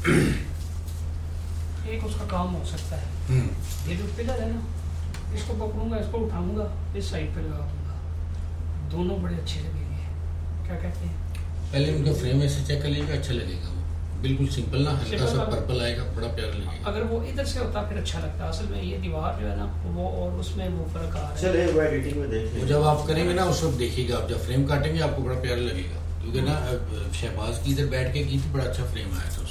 ایک اس کا کام ہو سکتا ہے، یہ جو پلر ہے نا اس کو پکڑوں گا، اس کو اٹھاؤں گا، اس سائڈ پہ لگا دوں گا، دونوں بڑے اچھے لگیں گے. کیا کہتے ہیں؟ پہلے ان کا فریم ایسے چیک کر لیے گا، اچھا لگے گا. وہ بالکل سمپل نا، ہلکا سا پرپل آئے گا، بڑا پیارا لگے گا. اگر وہ ادھر سے ہوتا پھر اچھا لگتا. اصل میں یہ دیوار جو ہے نا وہ اور اس میں وہ فرق آ رہا ہے. چلے وہ ایڈیٹنگ میں دیکھ لیں. جب آپ کریں گے نا اس وقت دیکھیے گا، آپ جب فریم کاٹیں گے آپ کو بڑا پیارا لگے گا. کیونکہ نا شہباز کی ادھر بیٹھ کے کی تھی، بڑا اچھا فریم آیا تھا اس کا.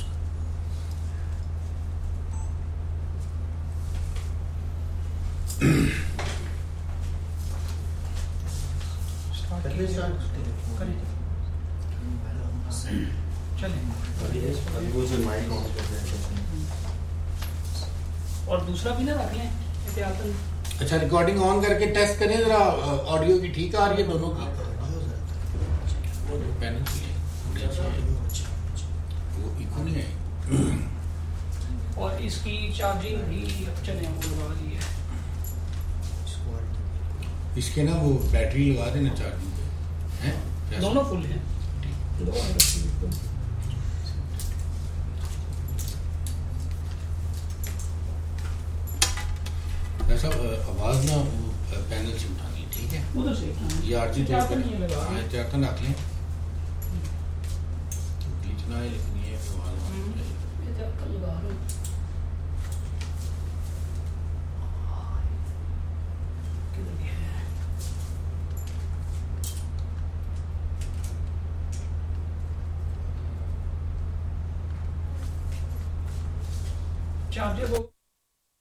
اور دوسرا بھی نہ رکھ لیں احتیاطاً. اچھا ریکارڈنگ آن کر کے ٹیسٹ کریں ذرا، آڈیو کی ٹھیک آ رہی ہے دونوں کی؟ پینل کی ہے وہ ایکو نہیں ہے. اور اس کی چارجنگ بھی چلیں وہ لگا لی ہے. اس کے نا وہ بیٹری لگا دینا چارجنگ پہ. دونوں فل ہیں. ایسا آواز نہ پینل سے اٹھانی ہے، ٹھیک ہے؟ ادھر سے یہ آرجی طور پر احتیاطاً رکھ لیں. کھینچنا ہے لیکن یہ آواز لگا لو. چارجر